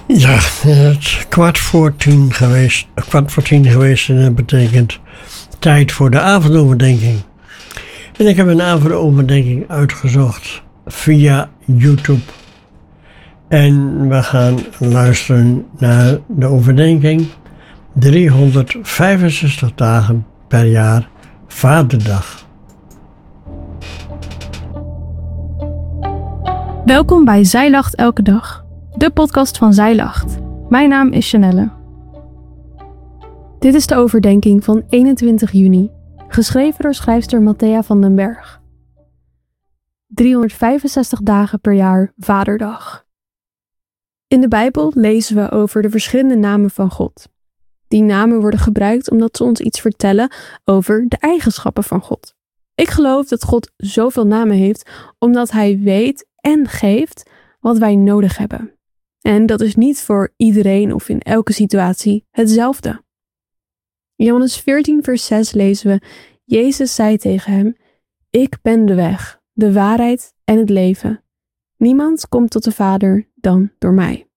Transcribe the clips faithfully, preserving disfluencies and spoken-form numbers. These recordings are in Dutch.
Ja, het is kwart voor tien geweest, kwart voor tien geweest en dat betekent tijd voor de avondoverdenking. En ik heb een avondoverdenking uitgezocht via YouTube. En we gaan luisteren naar de overdenking driehonderdvijfenzestig dagen per jaar Vaderdag. Welkom bij Zij Lacht Elke Dag, de podcast van Zij Lacht. Mijn naam is Chanelle. Dit is de overdenking van eenentwintig juni, geschreven door schrijfster Matthea van den Berg. driehonderdvijfenzestig dagen per jaar Vaderdag. In de Bijbel lezen we over de verschillende namen van God. Die namen worden gebruikt omdat ze ons iets vertellen over de eigenschappen van God. Ik geloof dat God zoveel namen heeft omdat Hij weet en geeft wat wij nodig hebben. En dat is niet voor iedereen of in elke situatie hetzelfde. In Johannes veertien vers zes lezen we: Jezus zei tegen hem: Ik ben de weg, de waarheid en het leven. Niemand komt tot de Vader dan door mij.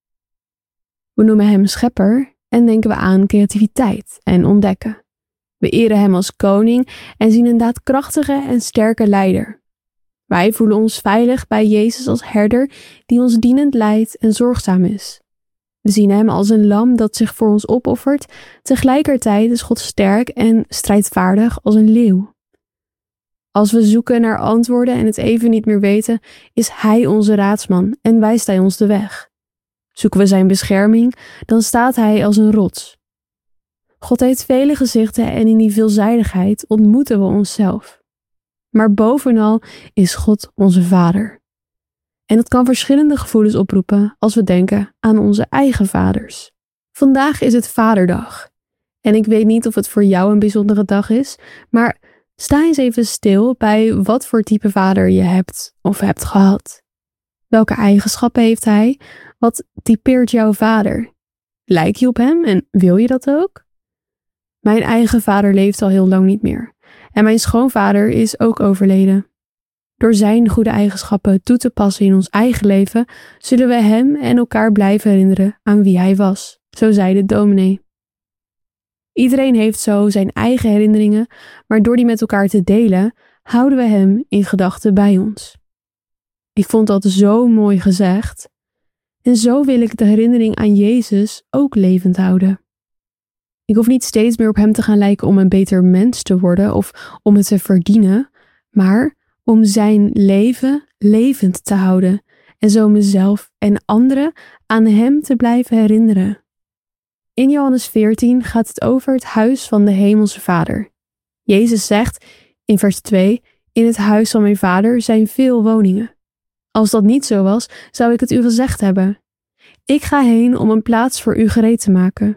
We noemen Hem Schepper en denken we aan creativiteit en ontdekken. We eren Hem als koning en zien een daadkrachtige en sterke leider. Wij voelen ons veilig bij Jezus als herder die ons dienend leidt en zorgzaam is. We zien Hem als een lam dat zich voor ons opoffert. Tegelijkertijd is God sterk en strijdvaardig als een leeuw. Als we zoeken naar antwoorden en het even niet meer weten, is Hij onze raadsman en wijst Hij ons de weg. Zoeken we Zijn bescherming, dan staat Hij als een rots. God heeft vele gezichten en in die veelzijdigheid ontmoeten we onszelf. Maar bovenal is God onze Vader. En dat kan verschillende gevoelens oproepen als we denken aan onze eigen vaders. Vandaag is het Vaderdag. En ik weet niet of het voor jou een bijzondere dag is, maar sta eens even stil bij wat voor type vader je hebt of hebt gehad. Welke eigenschappen heeft hij? Wat typeert jouw vader? Lijk je op hem en wil je dat ook? Mijn eigen vader leeft al heel lang niet meer. En mijn schoonvader is ook overleden. Door zijn goede eigenschappen toe te passen in ons eigen leven, zullen we hem en elkaar blijven herinneren aan wie hij was. Zo zei de dominee. Iedereen heeft zo zijn eigen herinneringen, maar door die met elkaar te delen, houden we hem in gedachten bij ons. Ik vond dat zo mooi gezegd. En zo wil ik de herinnering aan Jezus ook levend houden. Ik hoef niet steeds meer op hem te gaan lijken om een beter mens te worden of om het te verdienen, maar om zijn leven levend te houden en zo mezelf en anderen aan hem te blijven herinneren. In Johannes veertien gaat het over het huis van de Hemelse Vader. Jezus zegt in vers twee: In het huis van mijn Vader zijn veel woningen. Als dat niet zo was, zou ik het u gezegd hebben. Ik ga heen om een plaats voor u gereed te maken.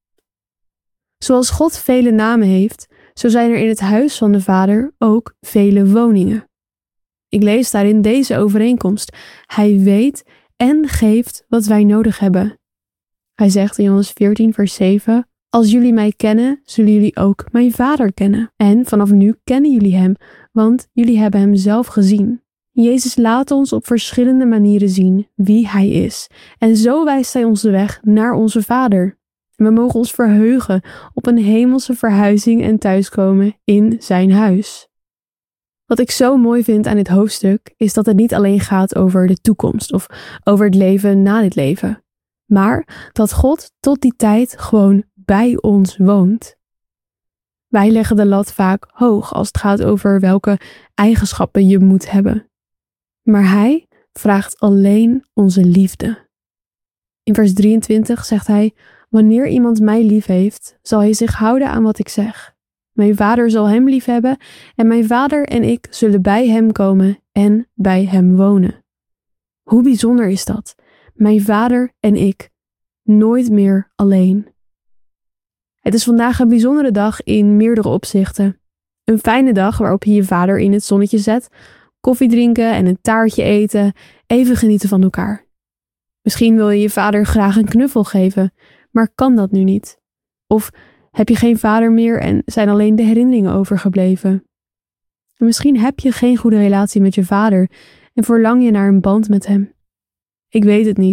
Zoals God vele namen heeft, zo zijn er in het huis van de Vader ook vele woningen. Ik lees daarin deze overeenkomst. Hij weet en geeft wat wij nodig hebben. Hij zegt in Johannes veertien vers zeven: Als jullie mij kennen, zullen jullie ook mijn Vader kennen. En vanaf nu kennen jullie hem, want jullie hebben hem zelf gezien. Jezus laat ons op verschillende manieren zien wie hij is. En zo wijst hij ons de weg naar onze Vader. We mogen ons verheugen op een hemelse verhuizing en thuiskomen in zijn huis. Wat ik zo mooi vind aan dit hoofdstuk is dat het niet alleen gaat over de toekomst of over het leven na dit leven, maar dat God tot die tijd gewoon bij ons woont. Wij leggen de lat vaak hoog als het gaat over welke eigenschappen je moet hebben. Maar hij vraagt alleen onze liefde. In vers drieëntwintig zegt hij: Wanneer iemand mij lief heeft, zal hij zich houden aan wat ik zeg. Mijn Vader zal hem lief hebben en mijn Vader en ik zullen bij hem komen en bij hem wonen. Hoe bijzonder is dat? Mijn Vader en ik, nooit meer alleen. Het is vandaag een bijzondere dag in meerdere opzichten. Een fijne dag waarop je je vader in het zonnetje zet, koffie drinken en een taartje eten, even genieten van elkaar. Misschien wil je je vader graag een knuffel geven, maar kan dat nu niet? Of heb je geen vader meer en zijn alleen de herinneringen overgebleven? En misschien heb je geen goede relatie met je vader en verlang je naar een band met hem. Ik weet het niet.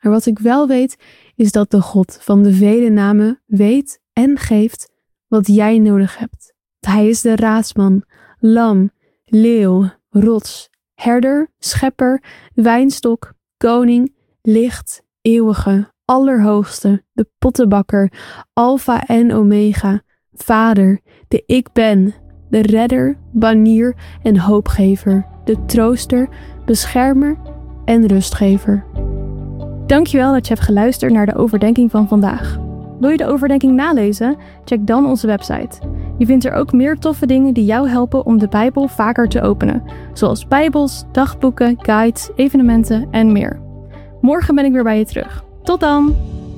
Maar wat ik wel weet, is dat de God van de vele namen weet en geeft wat jij nodig hebt. Hij is de raadsman, lam, leeuw, rots, herder, schepper, wijnstok, koning, licht, eeuwige, allerhoogste, de pottenbakker, alfa en omega, vader, de ik ben, de redder, banier en hoopgever, de trooster, beschermer en rustgever. Dankjewel dat je hebt geluisterd naar de overdenking van vandaag. Wil je de overdenking nalezen? Check dan onze website. Je vindt er ook meer toffe dingen die jou helpen om de Bijbel vaker te openen, zoals Bijbels, dagboeken, guides, evenementen en meer. Morgen ben ik weer bij je terug. Tot dan!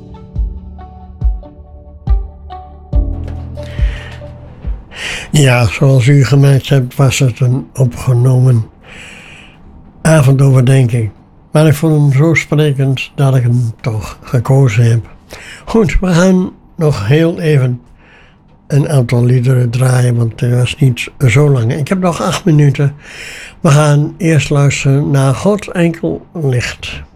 Ja, zoals u gemerkt hebt, was het een opgenomen avondoverdenking. Maar ik vond hem zo sprekend dat ik hem toch gekozen heb. Goed, we gaan nog heel even een aantal liederen draaien, want het was niet zo lang. Ik heb nog acht minuten. We gaan eerst luisteren naar God enkel licht.